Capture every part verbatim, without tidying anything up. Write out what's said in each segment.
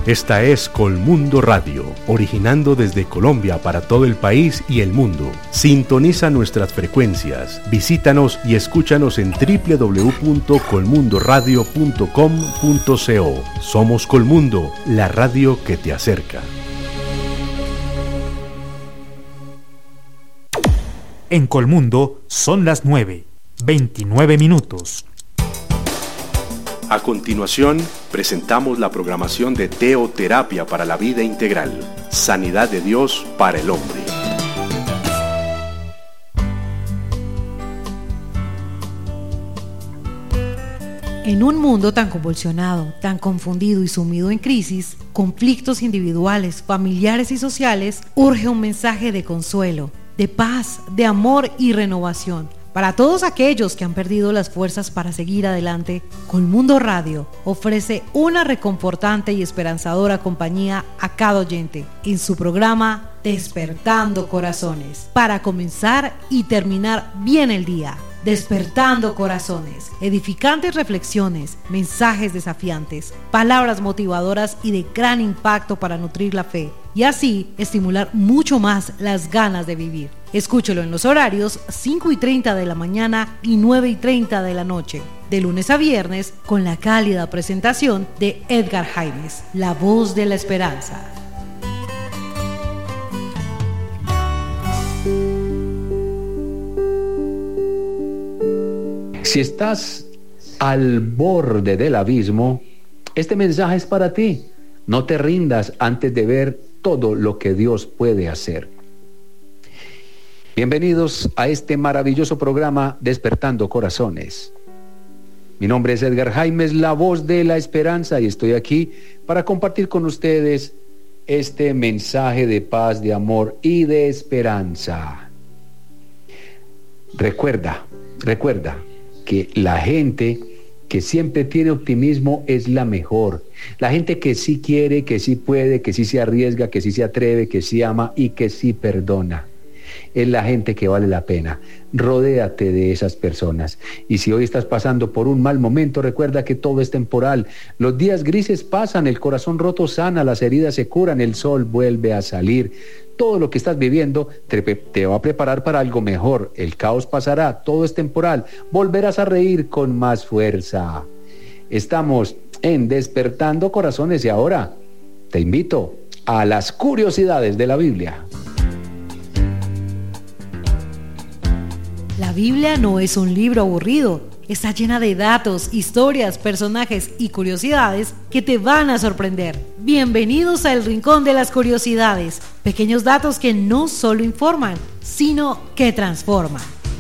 Esta es Colmundo Radio, originando desde Colombia para todo el país y el mundo. Sintoniza nuestras frecuencias, visítanos y escúchanos en doble u doble u doble u punto colmundo radio punto com punto co. Somos Colmundo, la radio que te acerca. En Colmundo son las nueve, veintinueve minutos. A continuación, presentamos la programación de Teoterapia para la Vida Integral, Sanidad de Dios para el Hombre. En un mundo tan convulsionado, tan confundido y sumido en crisis, conflictos individuales, familiares y sociales, urge un mensaje de consuelo, de paz, de amor y renovación. Para todos aquellos que han perdido las fuerzas para seguir adelante, Colmundo Radio ofrece una reconfortante y esperanzadora compañía a cada oyente en su programa Despertando Corazones, para comenzar y terminar bien el día. Despertando Corazones, edificantes reflexiones, mensajes desafiantes, palabras motivadoras y de gran impacto para nutrir la fe y así estimular mucho más las ganas de vivir. Escúchelo en los horarios cinco y treinta de la mañana y nueve y treinta de la noche, de lunes a viernes, con la cálida presentación de Edgar Jaimes, la voz de la esperanza. Si estás al borde del abismo, este mensaje es para ti. No te rindas antes de ver todo lo que Dios puede hacer. Bienvenidos a este maravilloso programa Despertando Corazones. Mi nombre es Edgar Jaimes, la voz de la esperanza, y estoy aquí para compartir con ustedes este mensaje de paz, de amor y de esperanza. Recuerda, recuerda que la gente que siempre tiene optimismo es la mejor. La gente que sí quiere, que sí puede, que sí se arriesga, que sí se atreve, que sí ama y que sí perdona. Es la gente que vale la pena. Rodéate de esas personas. Y si hoy estás pasando por un mal momento, recuerda que todo es temporal. Los días grises pasan, el corazón roto sana, las heridas se curan, el sol vuelve a salir. Todo lo que estás viviendo te, te va a preparar para algo mejor. El caos pasará, todo es temporal. Volverás a reír con más fuerza. Estamos en Despertando Corazones y ahora te invito a las curiosidades de la Biblia. La Biblia no es un libro aburrido, está llena de datos, historias, personajes y curiosidades que te van a sorprender. Bienvenidos al Rincón de las Curiosidades, pequeños datos que no solo informan, sino que transforman.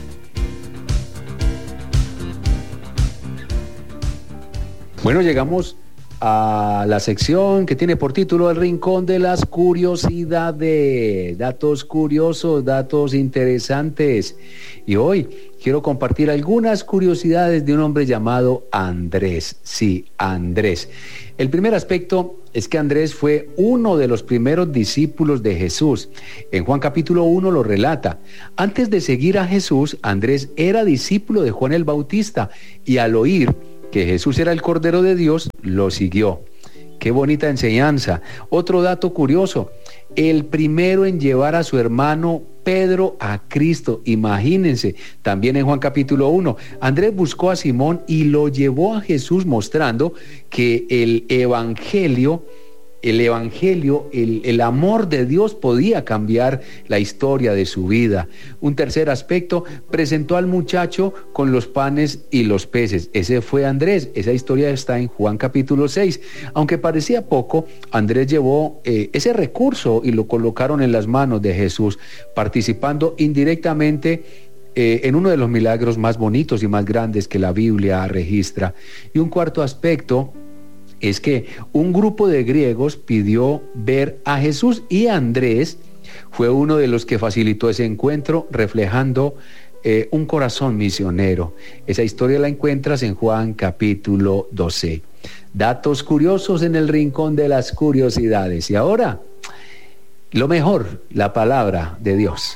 Bueno, llegamos a la sección que tiene por título El Rincón de las Curiosidades. Datos curiosos, datos interesantes. Y hoy quiero compartir algunas curiosidades de un hombre llamado Andrés. Sí, Andrés. El primer aspecto es que Andrés fue uno de los primeros discípulos de Jesús. En Juan capítulo uno lo relata. Antes de seguir a Jesús, Andrés era discípulo de Juan el Bautista y al oír que Jesús era el Cordero de Dios, lo siguió. Qué bonita enseñanza. Otro dato curioso, el primero en llevar a su hermano Pedro a Cristo. Imagínense, también en Juan capítulo uno, Andrés buscó a Simón y lo llevó a Jesús, mostrando que el evangelio, el evangelio, el, el amor de Dios podía cambiar la historia de su vida. Un tercer aspecto, presentó al muchacho con los panes y los peces. Ese fue Andrés. Esa historia está en Juan capítulo seis. Aunque parecía poco, Andrés llevó eh, ese recurso y lo colocaron en las manos de Jesús, participando indirectamente eh, en uno de los milagros más bonitos y más grandes que la Biblia registra. Y un cuarto aspecto es que un grupo de griegos pidió ver a Jesús y Andrés fue uno de los que facilitó ese encuentro, reflejando eh, un corazón misionero. Esa historia la encuentras en Juan capítulo doce. Datos curiosos en el Rincón de las Curiosidades. Y ahora, lo mejor, la palabra de Dios.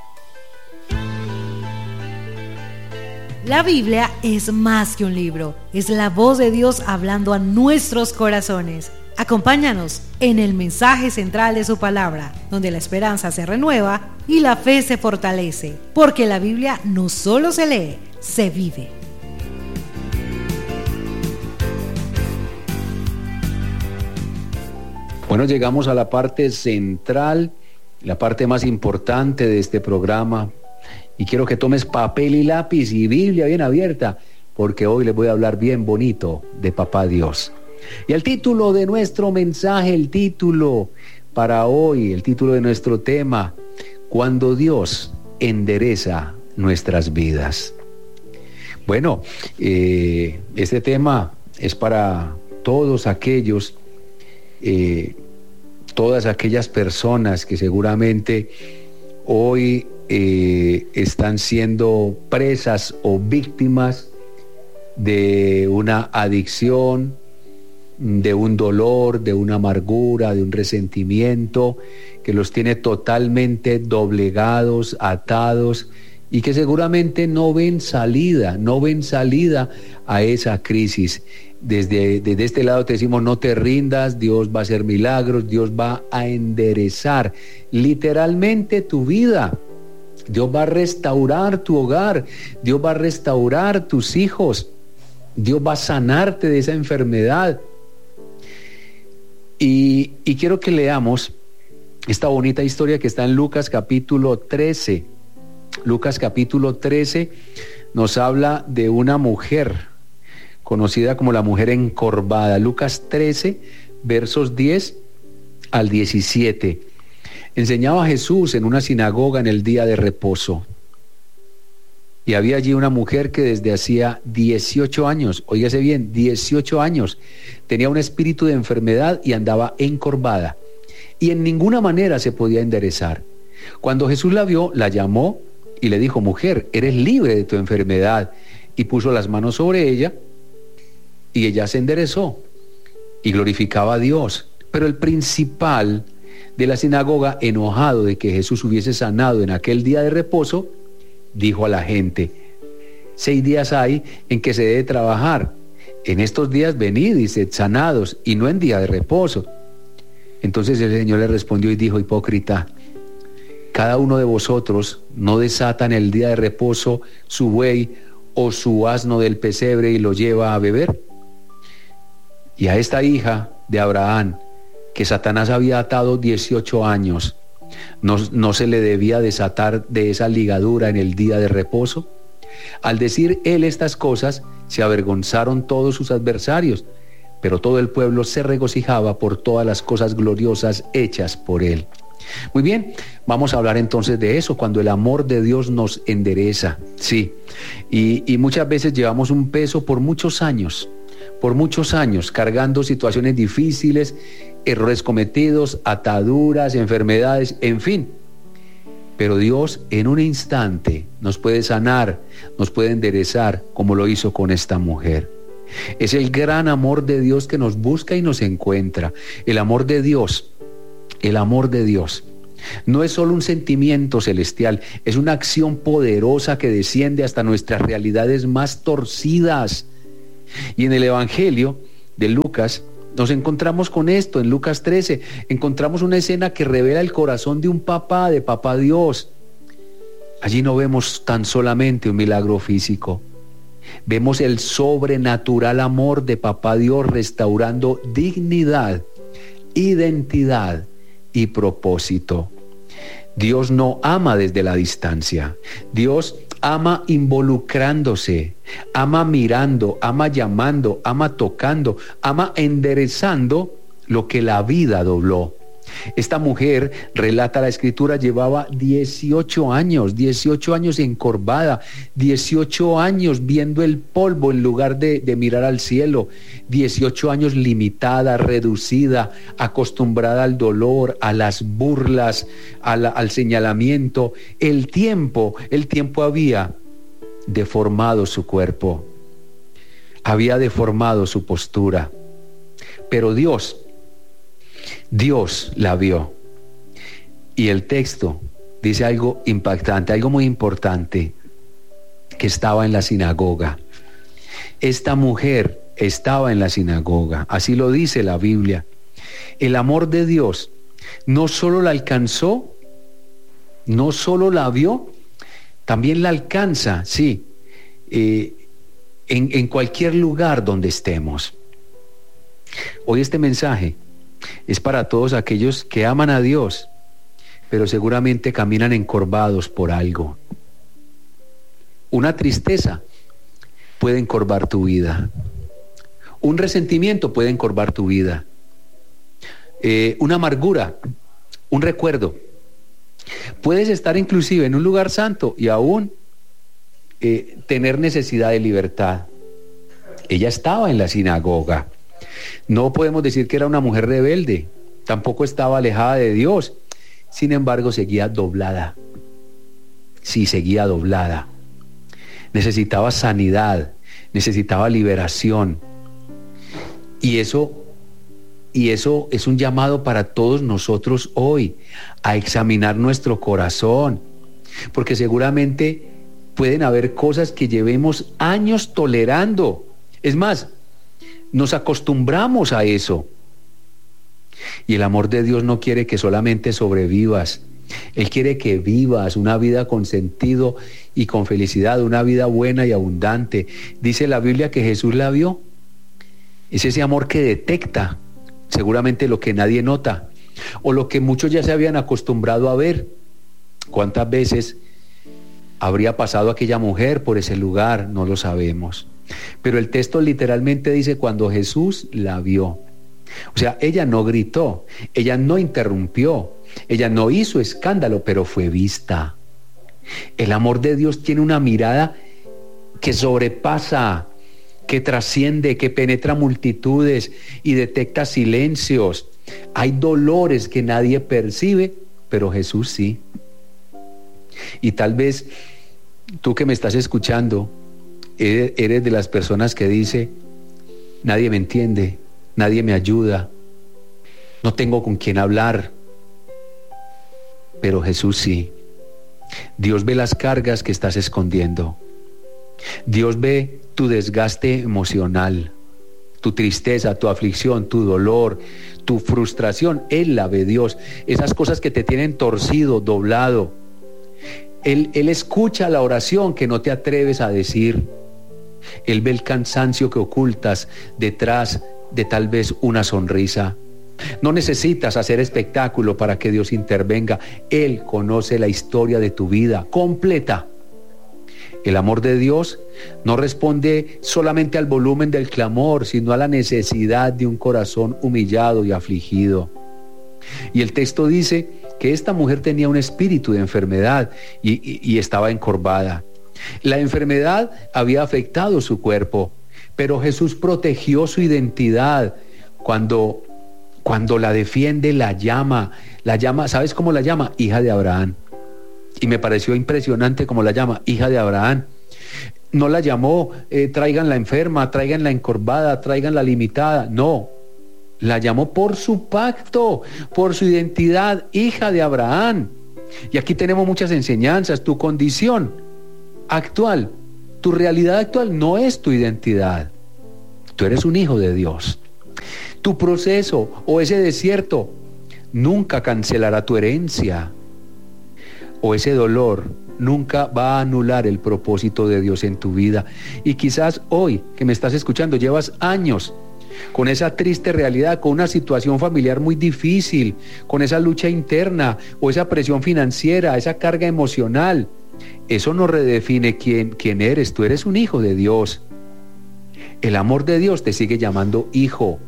La Biblia es más que un libro, es la voz de Dios hablando a nuestros corazones. Acompáñanos en el mensaje central de su palabra, donde la esperanza se renueva y la fe se fortalece, porque la Biblia no solo se lee, se vive. Bueno, llegamos a la parte central, la parte más importante de este programa, y quiero que tomes papel y lápiz y Biblia bien abierta, porque hoy les voy a hablar bien bonito de Papá Dios. Y el título de nuestro mensaje, el título para hoy, el título de nuestro tema, cuando Dios endereza nuestras vidas. Bueno, eh, este tema es para todos aquellos, eh, todas aquellas personas que seguramente hoy eh, están siendo presas o víctimas de una adicción, de un dolor, de una amargura, de un resentimiento que los tiene totalmente doblegados, atados, y que seguramente no ven salida, no ven salida a esa crisis. Desde, desde este lado te decimos: no te rindas, Dios va a hacer milagros, Dios va a enderezar literalmente tu vida, Dios va a restaurar tu hogar, Dios va a restaurar tus hijos, Dios va a sanarte de esa enfermedad. Y, y quiero que leamos esta bonita historia que está en Lucas capítulo trece. Lucas capítulo trece nos habla de una mujer conocida como la mujer encorvada. Lucas trece, versos diez al diecisiete. Enseñaba Jesús en una sinagoga en el día de reposo. Y había allí una mujer que desde hacía dieciocho años, óigase bien, dieciocho años, tenía un espíritu de enfermedad y andaba encorvada, y en ninguna manera se podía enderezar. Cuando Jesús la vio, la llamó y le dijo: mujer, eres libre de tu enfermedad. Y puso las manos sobre ella, y ella se enderezó y glorificaba a Dios. Pero el principal de la sinagoga, enojado de que Jesús hubiese sanado en aquel día de reposo, dijo a la gente: seis días hay en que se debe trabajar. En estos días venid y sed sanados, y no en día de reposo. Entonces el Señor le respondió y dijo: hipócrita, cada uno de vosotros no desata en el día de reposo su buey o su asno del pesebre y lo lleva a beber. Y a esta hija de Abraham, que Satanás había atado dieciocho años, ¿No, no se le debía desatar de esa ligadura en el día de reposo? Al decir él estas cosas, se avergonzaron todos sus adversarios, pero todo el pueblo se regocijaba por todas las cosas gloriosas hechas por él. Muy bien, vamos a hablar entonces de eso, cuando el amor de Dios nos endereza. Sí, y, y muchas veces llevamos un peso por muchos años, por muchos años, cargando situaciones difíciles, errores cometidos, ataduras, enfermedades, en fin. Pero Dios en un instante nos puede sanar, nos puede enderezar, como lo hizo con esta mujer. Es el gran amor de Dios que nos busca y nos encuentra. El amor de Dios, el amor de Dios no es solo un sentimiento celestial, es una acción poderosa que desciende hasta nuestras realidades más torcidas. Y en el Evangelio de Lucas nos encontramos con esto. En Lucas trece encontramos una escena que revela el corazón de un papá, de Papá Dios. Allí no vemos tan solamente un milagro físico, vemos el sobrenatural amor de Papá Dios restaurando dignidad, identidad y propósito. Dios no ama desde la distancia, Dios ama involucrándose, ama mirando, ama llamando, ama tocando, ama enderezando lo que la vida dobló. Esta mujer, relata la escritura, llevaba dieciocho años, dieciocho años encorvada, dieciocho años viendo el polvo en lugar de, de mirar al cielo, dieciocho años limitada, reducida, acostumbrada al dolor, a las burlas, a la, al señalamiento. El tiempo, el tiempo había deformado su cuerpo, había deformado su postura, pero Dios Dios la vio. Y el texto dice algo impactante, algo muy importante, que estaba en la sinagoga. Esta mujer estaba en la sinagoga, así lo dice la Biblia. El amor de Dios no solo la alcanzó, no solo la vio, también la alcanza, sí, eh, en, en cualquier lugar donde estemos. Hoy este mensaje es para todos aquellos que aman a Dios, pero seguramente caminan encorvados por algo. Una tristeza puede encorvar tu vida. Un resentimiento puede encorvar tu vida. Eh, una amargura, un recuerdo. Puedes estar inclusive en un lugar santo y aún eh, tener necesidad de libertad. Ella estaba en la sinagoga. No podemos decir que era una mujer rebelde. Tampoco estaba alejada de Dios. Sin embargo, seguía doblada. Sí, seguía doblada. Necesitaba sanidad, necesitaba liberación. Y eso, y eso es un llamado para todos nosotros hoy, a examinar nuestro corazón, porque seguramente pueden haber cosas que llevemos años tolerando. Es más, nos acostumbramos a eso. Y el amor de Dios no quiere que solamente sobrevivas. Él quiere que vivas una vida con sentido y con felicidad, una vida buena y abundante. Dice la Biblia que Jesús la vio. Es ese amor que detecta seguramente lo que nadie nota, o lo que muchos ya se habían acostumbrado a ver. ¿Cuántas veces habría pasado aquella mujer por ese lugar? No lo sabemos. Pero el texto literalmente dice cuando Jesús la vio. O sea, ella no gritó, ella no interrumpió, ella no hizo escándalo, pero fue vista. El amor de Dios tiene una mirada que sobrepasa, que trasciende, que penetra multitudes y detecta silencios. Hay dolores que nadie percibe, pero Jesús sí. Y tal vez tú que me estás escuchando, eres de las personas que dice, nadie me entiende, nadie me ayuda, no tengo con quién hablar. Pero Jesús sí. Dios ve las cargas que estás escondiendo. Dios ve tu desgaste emocional, tu tristeza, tu aflicción, tu dolor, tu frustración. Él la ve, Dios. Esas cosas que te tienen torcido, doblado. Él, Él escucha la oración que no te atreves a decir. Él ve el cansancio que ocultas detrás de tal vez una sonrisa. No necesitas hacer espectáculo para que Dios intervenga. Él conoce la historia de tu vida completa. El amor de Dios no responde solamente al volumen del clamor, sino a la necesidad de un corazón humillado y afligido. Y el texto dice que esta mujer tenía un espíritu de enfermedad y, y, y estaba encorvada. La enfermedad había afectado su cuerpo, pero Jesús protegió su identidad cuando, cuando la defiende, la llama, la llama, ¿sabes cómo la llama? Hija de Abraham. Y me pareció impresionante cómo la llama, hija de Abraham. No la llamó, eh, traigan la enferma, traigan la encorvada, traigan la limitada. No, la llamó por su pacto, por su identidad, hija de Abraham. Y aquí tenemos muchas enseñanzas. Tu condición actual, tu realidad actual no es tu identidad. Tú eres un hijo de Dios. Tu proceso o ese desierto nunca cancelará tu herencia. O ese dolor nunca va a anular el propósito de Dios en tu vida. Y quizás hoy que me estás escuchando llevas años con esa triste realidad, con una situación familiar muy difícil, con esa lucha interna o esa presión financiera, esa carga emocional. Eso no redefine quién, quién eres. Tú eres un hijo de Dios. El amor de Dios te sigue llamando hijo.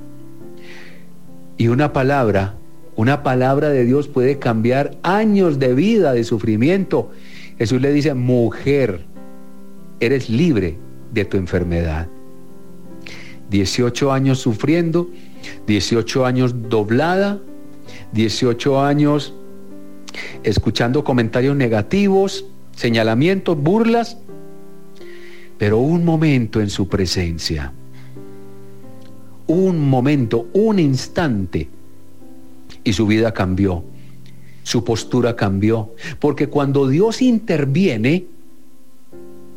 Y una palabra Una palabra de Dios puede cambiar años de vida, de sufrimiento. Jesús le dice, mujer, eres libre de tu enfermedad. dieciocho años sufriendo, dieciocho años doblada, dieciocho años escuchando comentarios negativos, señalamientos, burlas, pero un momento en su presencia, un momento, un instante, y su vida cambió, su postura cambió, porque cuando Dios interviene,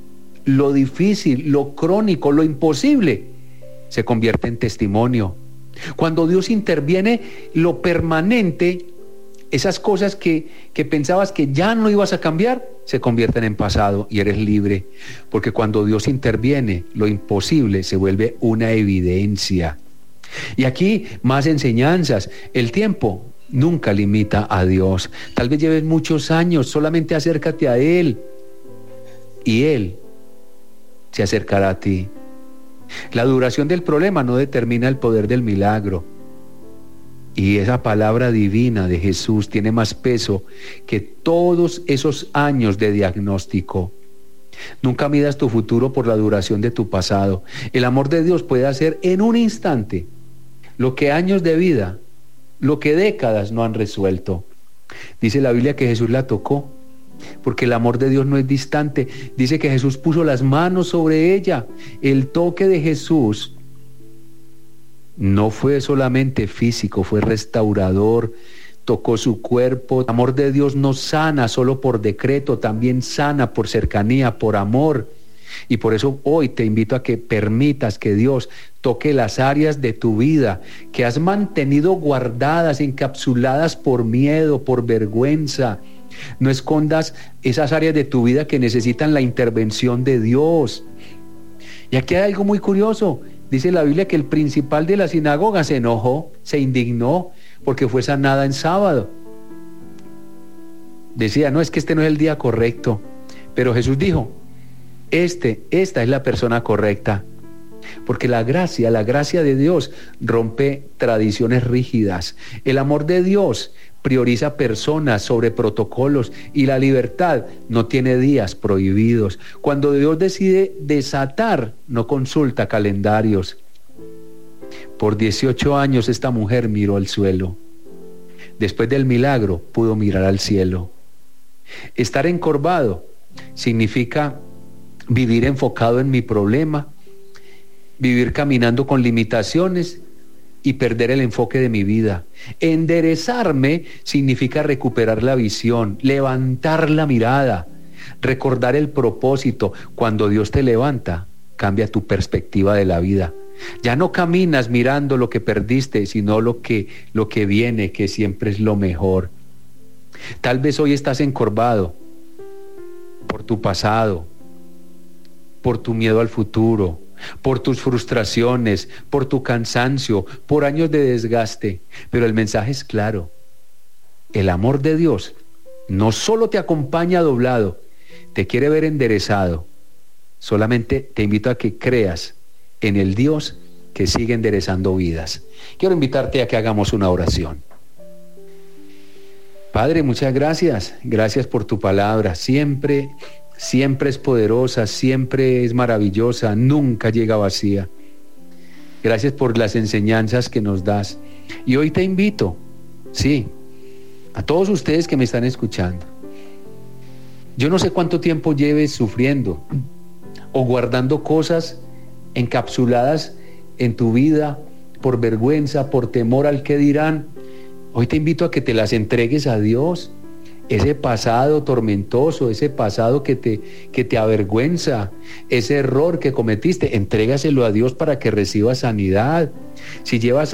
lo difícil, lo crónico, lo imposible, se convierte en testimonio, Cuando Dios interviene, lo permanente, esas cosas que, que pensabas que ya no ibas a cambiar, se convierten en pasado y eres libre. Porque cuando Dios interviene, lo imposible se vuelve una evidencia. Y aquí más enseñanzas. El tiempo nunca limita a Dios. Tal vez lleves muchos años, solamente acércate a Él y Él se acercará a ti. La duración del problema no determina el poder del milagro. Y esa palabra divina de Jesús tiene más peso que todos esos años de diagnóstico. Nunca midas tu futuro por la duración de tu pasado. El amor de Dios puede hacer en un instante lo que años de vida, lo que décadas no han resuelto. Dice la Biblia que Jesús la tocó, porque el amor de Dios no es distante. Dice que Jesús puso las manos sobre ella. El toque de Jesús no fue solamente físico, fue restaurador, tocó su cuerpo. El amor de Dios no sana solo por decreto, también sana por cercanía, por amor. Y por eso hoy te invito a que permitas que Dios toque las áreas de tu vida que has mantenido guardadas, encapsuladas por miedo, por vergüenza. No escondas esas áreas de tu vida que necesitan la intervención de Dios. Y aquí hay algo muy curioso. Dice la Biblia que el principal de la sinagoga se enojó, se indignó porque fue sanada en sábado. Decía, no, es que este no es el día correcto. Pero Jesús dijo, este, esta es la persona correcta. Porque la gracia, la gracia de Dios rompe tradiciones rígidas. El amor de Dios prioriza personas sobre protocolos y la libertad no tiene días prohibidos. Cuando Dios decide desatar, no consulta calendarios. Por dieciocho años esta mujer miró al suelo. Después del milagro pudo mirar al cielo. Estar encorvado significa vivir enfocado en mi problema, vivir caminando con limitaciones y perder el enfoque de mi vida. Enderezarme significa recuperar la visión, levantar la mirada, recordar el propósito. Cuando Dios te levanta, cambia tu perspectiva de la vida. Ya no caminas mirando lo que perdiste, sino lo que, lo que viene, que siempre es lo mejor. Tal vez hoy estás encorvado por tu pasado, por tu miedo al futuro, por tus frustraciones, por tu cansancio, por años de desgaste. Pero el mensaje es claro. El amor de Dios no solo te acompaña doblado, te quiere ver enderezado. Solamente te invito a que creas en el Dios que sigue enderezando vidas. Quiero invitarte a que hagamos una oración. Padre, muchas gracias. Gracias por tu palabra. Siempre Siempre es poderosa, siempre es maravillosa, nunca llega vacía. Gracias por las enseñanzas que nos das. Y hoy te invito, sí, a todos ustedes que me están escuchando. Yo no sé cuánto tiempo lleves sufriendo o guardando cosas encapsuladas en tu vida por vergüenza, por temor al que dirán. Hoy te invito a que te las entregues a Dios. Ese pasado tormentoso, ese pasado que te, que te avergüenza, ese error que cometiste, entrégaselo a Dios para que recibas sanidad. Si llevas